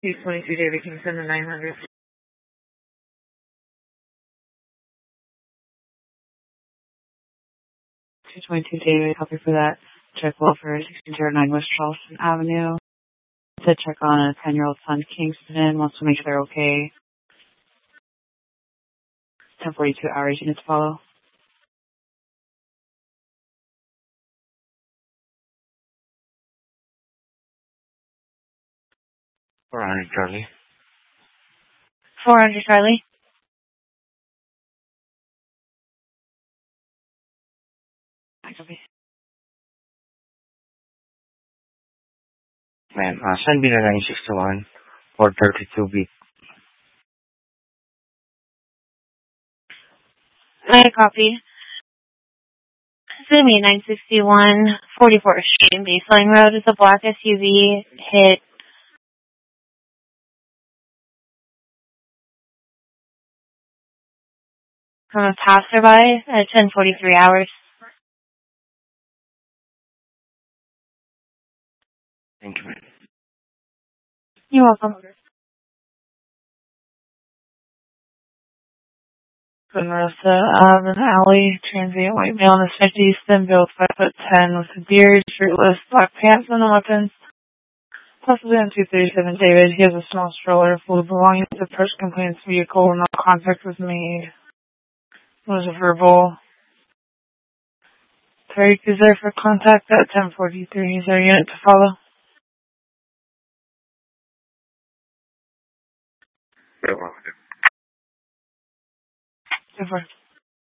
222 David Kingston, the 900. 222 David, copy for that. Check well for 1609 West Charleston Avenue. To check on a 10-year-old son, Kingston. Wants to make sure they're okay. 1042 hours, units follow. 400 Charlie. 400 Charlie. Copy. Ma'am, send me the 961 for 32 beat. I copy. Send me 961 44th Street and Baseline Road. Is a black SUV hit from a passerby at 10:43 hours. Thank you, ma'am. You're welcome. Marissa, an alley, transient white male in his 50s, thin build, 5'10", with a beard, shirtless, black pants, and a weapon. Possibly on 237 David. He has a small stroller full of belongings. The person complains vehicle. No contact was made. It was a verbal. Tariq is there for contact at 10:43. Is there a unit to follow? Over.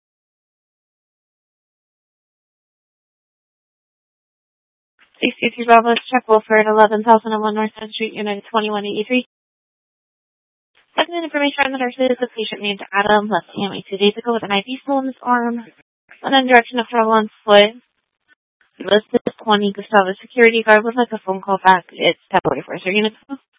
CC2 Bravo, check Wilford, 11,001 North 10th Street, Unit 2183. Second information on the nurses, the patient named Adam left Tammy 2 days ago with an IV still in his arm. Went in direction of travel on foot. Listed as 20 Gustavo security guard would like a phone call back. It's 10:44. Is there units?